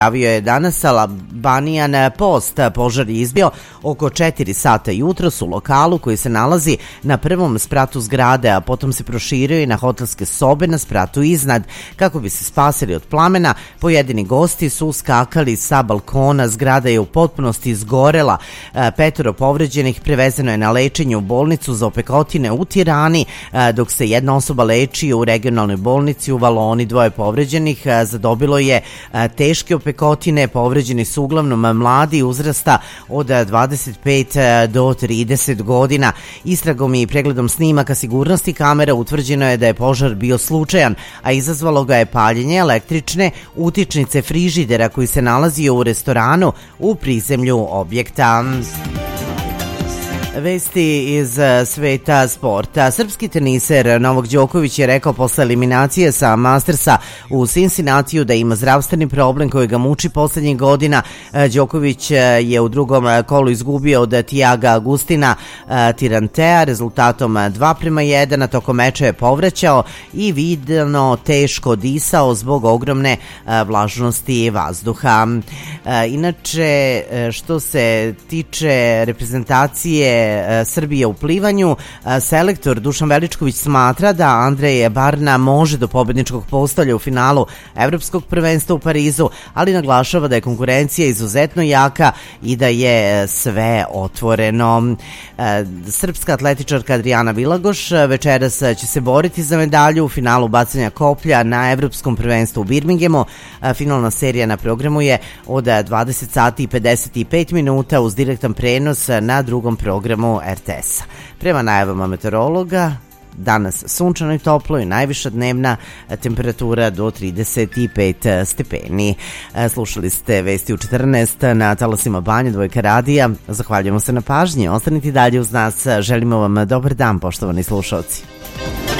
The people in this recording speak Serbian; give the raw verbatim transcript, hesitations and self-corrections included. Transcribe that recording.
Javio je danas Albanian Post. Požar je izbio oko četiri sata jutros u lokalu koji se nalazi na prvom spratu zgrade, a potom se proširio i na hotelske sobe na spratu iznad. Kako bi se spasili od plamena, pojedini gosti su skakali sa balkona, zgrada je u potpunosti izgorela. Petoro povređenih prevezeno je na lečenje u bolnicu za opekotine u Tirani, dok se jedna osoba leči u regionalnoj bolnici u Valoni. Dvoje povređenih zadobilo je teške opekotine. Opekotine, povređeni su uglavnom mladi uzrasta od dvadeset pet do trideset godina. Istragom i pregledom snimaka sigurnosti kamera utvrđeno je da je požar bio slučajan, a izazvalo ga je paljenje električne utičnice frižidera koji se nalazio u restoranu u prizemlju objekta. Vesti iz sveta sporta. Srpski teniser Novak Đoković je rekao posle eliminacije sa Mastersa u Cincinnatiju da ima zdravstveni problem koji ga muči poslednjih godina. Đoković je u drugom kolu izgubio od Tiaga Agustina Tirantea rezultatom dva prema jedan, a tokom meča je povraćao i vidno teško disao zbog ogromne vlažnosti vazduha. Inače, što se tiče reprezentacije Srbije u plivanju, selektor Dušan Veličković smatra da Andrej Barna može do pobedničkog postolja u finalu Evropskog prvenstva u Parizu, ali naglašava da je konkurencija izuzetno jaka i da je sve otvoreno. Srpska atletičarka Adriana Vilagoš večeras će se boriti za medalju u finalu bacanja koplja na Evropskom prvenstvu u Birminghamu. Finalna serija na programu je od dvadeset sati i pedeset pet minuta uz direktan prenos na drugom programu R T S-a. Prema najavama meteorologa, danas sunčano i toplo i najviša dnevna temperatura do trideset pet stepeni. Slušali ste Vesti u četrnaest na talasima Banje Dvojka radija. Zahvaljujemo se na pažnji. Ostanite dalje uz nas. Želimo vam dobar dan, poštovani slušalci.